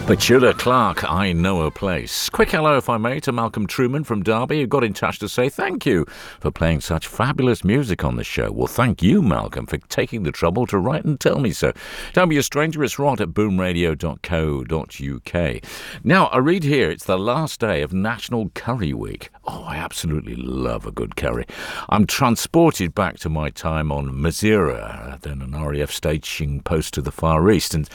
Petula Clark, I Know a Place. Quick hello, if I may, to Malcolm Truman from Derby, who got in touch to say thank you for playing such fabulous music on the show. Well, thank you, Malcolm, for taking the trouble to write and tell me so. Don't be a stranger, it's Rod at boomradio.co.uk. Now, I read here it's the last day of National Curry Week. Oh, I absolutely love a good curry. I'm transported back to my time on Masira, then an RAF staging post to the Far East, and